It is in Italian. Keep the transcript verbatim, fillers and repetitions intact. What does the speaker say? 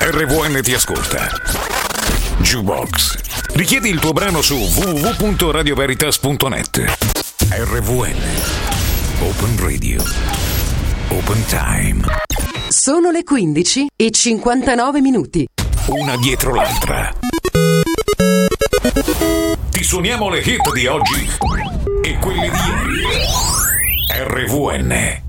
R V N ti ascolta. Jukebox. Richiedi il tuo brano su w w w punto radio veritas punto net. R V N. Open Radio. Open Time. Sono le quindici e cinquantanove minuti. Una dietro l'altra. Ti suoniamo le hit di oggi e quelli di ieri. R V N.